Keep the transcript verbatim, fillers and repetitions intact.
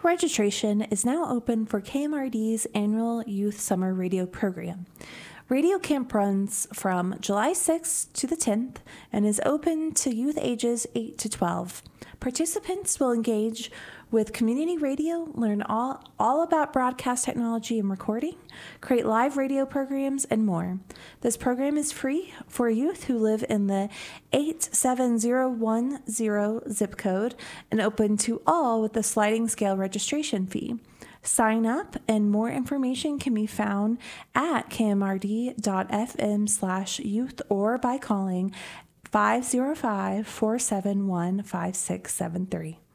Registration is now open for K M R D's annual Youth Summer Radio program. Radio Camp runs from July sixth to the tenth and is open to youth ages eight to twelve. Participants will engage with community radio, learn all, all about broadcast technology and recording, create live radio programs, and more. This program is free for youth who live in the eight seven zero one zero zip code and open to all with a sliding scale registration fee. Sign up and more information can be found at kmrd.fm slash youth or by calling five oh five, four seven one, five six seven three.